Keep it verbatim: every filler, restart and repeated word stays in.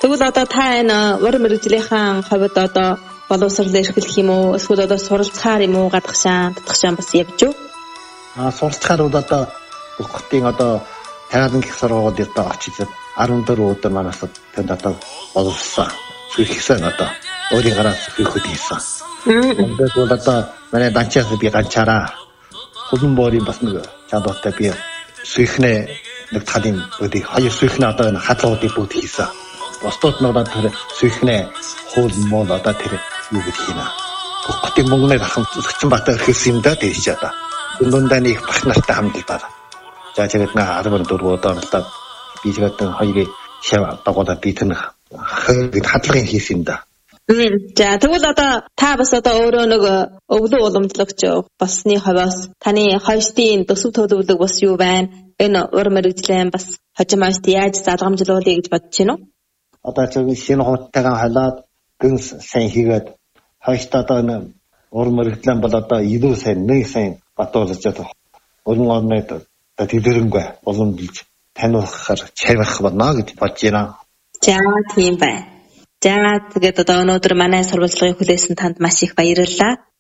Тэгвэл одоо та энэ уран мэрэгжлийнхэн хувьд одоо боловсрол эрхлэх юм уу? Эсвэл одоо суралцахаар юм уу? Гадагшаан, татгшаан бас явж юу? Аа суралцахаар бол одоо бүх хотын одоо тариалан гих сургуулиуд одоо очиж арван дөрвөн өдөр манаас тэнд одоо боловсон. Сүйхсэн одоо өөрийн гараас сүйхөд хийсэн. Тэгээд бол одоо манай данчаас би ганчаараа хөлн боорын бас нэг чадвартай би сүйхнэ нэг талын өдийг хоёр сүйхнэ одоо энэ хадлуудыг бүгд хийсэн. Бостод нь одоо тэр сүйхнэ хөл мол одоо тэр юу гэж хийнэ. Бүх хотын мөнгөний ахын зөгчөн батар хэлсэн юм да тийч одоо. Дундаа нэг бах нартай хамтдаа. За тэгээд нэг арван дөрвөн удаа болоод би тэгээд хоёрыг шав дагуулад би тэр хадлагын хийсэн юм да. За тэгвэл одоо та бас одоо өөрөө нэг өвлөө уламжлагч болсны хаваас таны хойштын төсөв төлөвлөг бас юу байна? Энэ уран мэрэгжлийн бас хожимост яаж залгамжлуулъя гэж бодож байна уу? Одоо зөв шинэ хутгаан халаад гэн сайн хийгээд хойшд одоо энэ уран мэрэгжлийн бол одоо илүү сайн нэг сайн батуулж одоо уран орнод тэдэрэнгүй боломжилж таниулахаар чарих болно гэж бодож байна. За тийм байна. За тэгээд одоо өнөөдөр манай сурвалжлагыг хүлээсэн танд маш их баярлалаа.